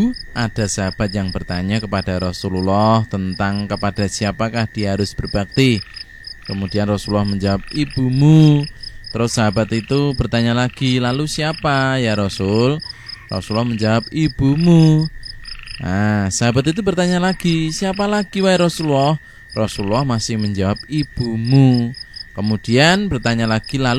Ada sahabat yang bertanya kepada Rasulullah tentang kepada siapakah dia harus berbakti. Kemudian Rasulullah menjawab, ibumu. Terus sahabat itu bertanya lagi, lalu siapa ya Rasul? Rasulullah menjawab, ibumu. Nah, sahabat itu bertanya lagi, siapa lagi wahai Rasulullah? Rasulullah masih menjawab, ibumu. Kemudian bertanya lagi, lalu